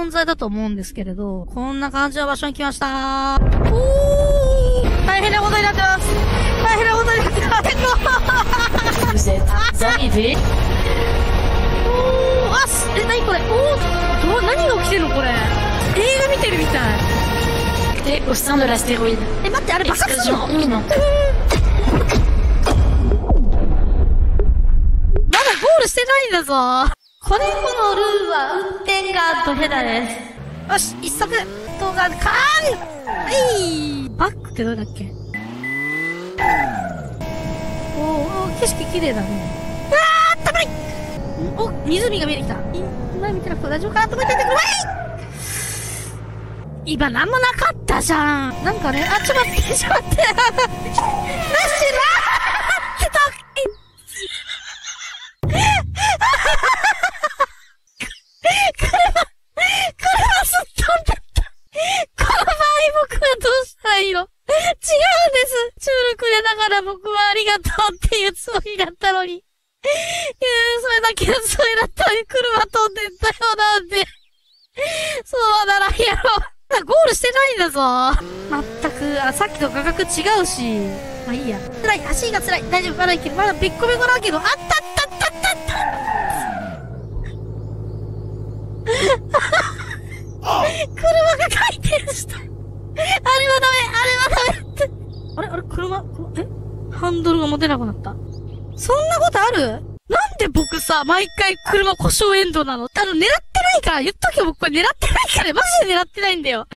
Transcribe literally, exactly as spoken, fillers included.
存在だと思うんですけれど、こんな感じの場所に来ましたー。おー、大変なことになってます。大変なことになってます。 Vous êtes arrivé. おー、あ、す、え、なにこれ、おー、ど、何が起きてるのこれ。映画見てるみたい。 T'es au sein de l'astéroïde. え、待って、あれ爆発するの？ Explosion imminente. まだゴールしてないんだぞ。これこのルールは運転がドヘダです。よし、一足、動画、カーンはい、バックってどれだっけ？おー、おー、景色綺麗だね。あー、たまいお、湖が見えてきた。今見てなくて大丈夫かなと思っててくれ。今なんもなかったじゃん。なんかね、あ、ちょっと待って、ちょっと待って。なしなーってた。車、車すっ飛んだった。この場合僕はどうしたらいいの？違うんです。チュールくれながら僕はありがとうっていうつもりだったのに。いやそれだけのつもりだったのに車飛んでったよなんで。そうはならんやろ。ゴールしてないんだぞ。まったく、あ、さっきと価格違うし。まあいいや。辛い、足が辛い。大丈夫、まだいける。まだべっこべこだけど、あったったったったった車が回転した。あれはダメ、あれはダメって。あれあれ車、えハンドルが持てなくなった。そんなことある？なんで僕さ、毎回車故障エンドなの？あの、狙ってないから、言っとけよ、僕これ狙ってないから、マジで狙ってないんだよ。